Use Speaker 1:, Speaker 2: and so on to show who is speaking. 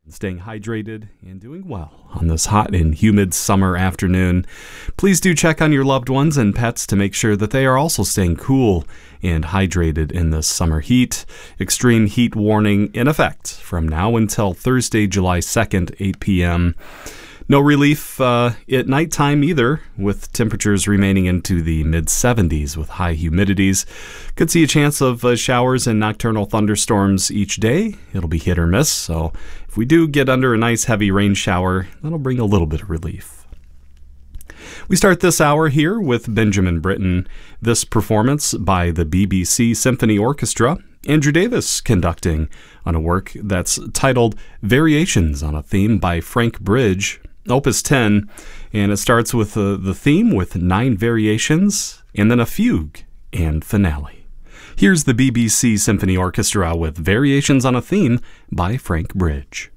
Speaker 1: Staying hydrated and doing well on this hot and humid summer afternoon. Please do check on your loved ones and pets to make sure that they are also staying cool and hydrated in this summer heat. Extreme heat warning in effect from now until Thursday, July 2nd, 8 p.m. No relief at nighttime either, with temperatures remaining into the mid-70s with high humidities. Could see a chance of showers and nocturnal thunderstorms each day. It'll be hit or miss, so if we do get under a nice heavy rain shower, that'll bring a little bit of relief. We start this hour here with Benjamin Britten. This performance by the BBC Symphony Orchestra. Andrew Davis conducting on a work that's titled Variations on a Theme by Frank Bridge. Opus 10, and it starts with the theme with 9 variations, and then a fugue and finale. Here's the BBC Symphony Orchestra with Variations on a Theme by Frank Bridge.